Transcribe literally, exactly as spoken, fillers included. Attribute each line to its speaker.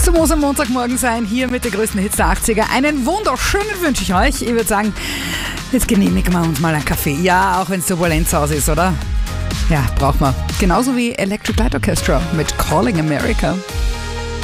Speaker 1: So muss am Montagmorgen sein, hier mit der größten Hits der achtziger. Einen wunderschönen wünsche ich euch. Ich würde sagen, jetzt genehmigen wir uns mal einen Kaffee. Ja, auch wenn es turbulent aus ist, oder? Ja, braucht man. Genauso wie Electric Light Orchestra mit Calling America.